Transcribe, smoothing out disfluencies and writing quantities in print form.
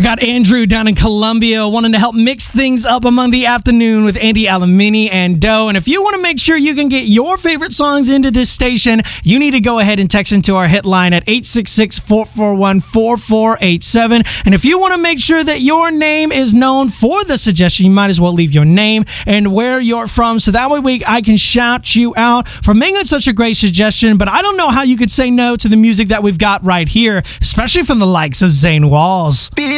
got Andrew down in Columbia wanting to help mix things up among the afternoon with Andy Alamini and Doe. And if you want to make sure you can get your favorite songs into this station, you need to go ahead and text into our hit line at 866-441-4487. And if you want to make sure that your name is known for the suggestion, you might as well leave your name and where you're from, so that way I can shout you out for making such a great suggestion. But I don't know how you could say no to the music that we've got right here, especially from the likes of Zane Walls.